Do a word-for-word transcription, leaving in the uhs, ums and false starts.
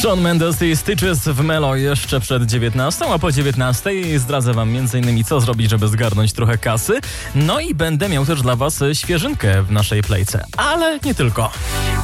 Shawn Mendes i Stitches w Melo jeszcze przed dziewiętnastą, a po dziewiętnastej zdradzę wam m.in. co zrobić, żeby zgarnąć trochę kasy. No i będę miał też dla was świeżynkę w naszej playce, ale nie tylko.